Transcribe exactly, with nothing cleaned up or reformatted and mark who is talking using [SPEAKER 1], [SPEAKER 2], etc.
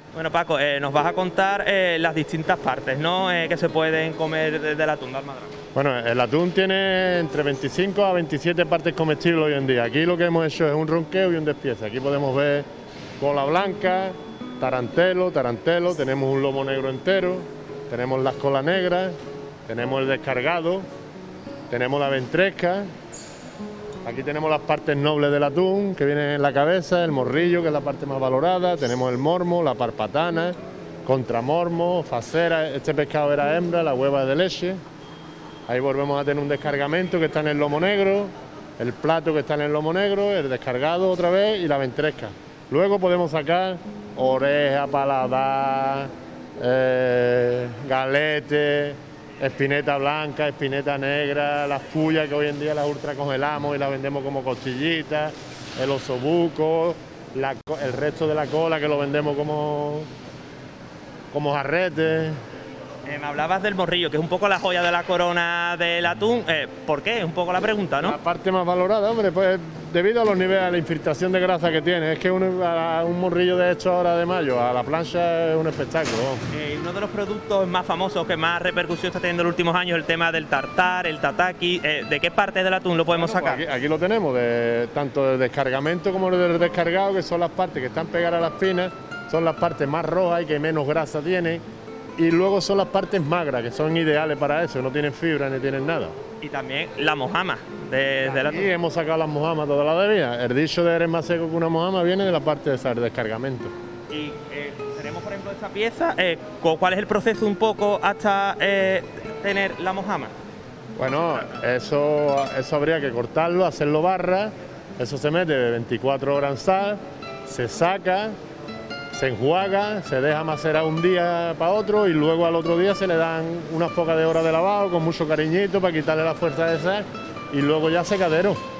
[SPEAKER 1] Bueno, Paco, eh, nos vas a contar eh, las distintas partes, ¿no?, eh, que se pueden comer de- del atún de almadraba.
[SPEAKER 2] Bueno, el atún tiene entre veinticinco a veintisiete partes comestibles hoy en día. Aquí lo que hemos hecho es un ronqueo y un despiece. Aquí podemos ver cola blanca, tarantelo, tarantelo, tenemos un lomo negro entero, tenemos las colas negras, tenemos el descargado, tenemos la ventresca. Aquí tenemos las partes nobles del atún, que vienen en la cabeza, el morrillo, que es la parte más valorada, tenemos el mormo, la parpatana, contramormo, facera, este pescado era hembra, la hueva es de leche. Ahí volvemos a tener un descargamento que está en el lomo negro, el plato que está en el lomo negro, el descargado otra vez y la ventresca. Luego podemos sacar oreja, paladar, eh, galete, espineta blanca, espineta negra, las pullas que hoy en día las ultra congelamos y las vendemos como costillitas, el osobuco, la, el resto de la cola que lo vendemos como, como jarrete.
[SPEAKER 1] Eh, me hablabas del morrillo, que es un poco la joya de la corona del atún. Eh, ¿Por qué? Es un poco la pregunta, ¿no?
[SPEAKER 2] La parte más valorada, hombre, pues debido a los niveles, a la infiltración de grasa que tiene. Es que un, un morrillo de hecho ahora de mayo a la plancha es un espectáculo.
[SPEAKER 1] Eh, uno de los productos más famosos que más repercusión está teniendo en los últimos años es el tema del tartar, el tataki. Eh, ¿De qué parte del atún lo podemos
[SPEAKER 2] Bueno, pues
[SPEAKER 1] sacar?
[SPEAKER 2] aquí, aquí lo tenemos, de, tanto del descargamento como del descargado, que son las partes que están pegadas a las espinas, son las partes más rojas y que menos grasa tienen. Y luego son las partes magras, que son ideales para eso, no tienen fibra ni tienen nada.
[SPEAKER 1] Y también la mojama de, del atún.
[SPEAKER 2] Y hemos sacado las mojamas toda la vida. El dicho de eres más seco que una mojama viene de la parte de ese descargamento.
[SPEAKER 1] Y eh, tenemos, por ejemplo, esta pieza. Eh, ¿Cuál es el proceso un poco hasta eh, tener la mojama?
[SPEAKER 2] Bueno, eso, eso habría que cortarlo, hacerlo barra. Eso se mete de veinticuatro horas en sal, se saca, se enjuaga, se deja macerar un día para otro y luego al otro día se le dan unas pocas de horas de lavado con mucho cariñito para quitarle la fuerza de sal y luego ya secadero.